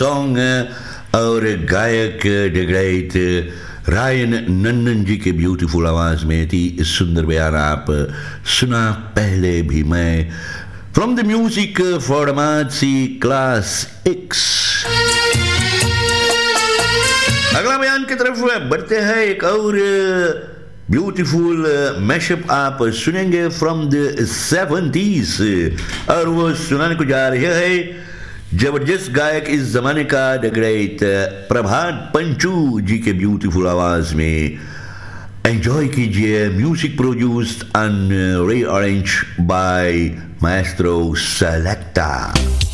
Song और गायक the great Ryan नंदन जी के ब्यूटीफुल आवाज में थी इस सुंदर बयान आप सुना पहले भी मैं from the music for Marcy class x. अगला बयान की तरफ बढ़ते हैं। एक और ब्यूटीफुल मैशअप आप सुनेंगे फ्रॉम द 70s और वो सुनाने को जा रहे हैं जबरदस्त गायक इस जमाने का द ग्रेट प्रभात पंचू जी के ब्यूटीफुल आवाज में। एंजॉय कीजिए music produced and rearranged bye Maestro सेलेक्टा।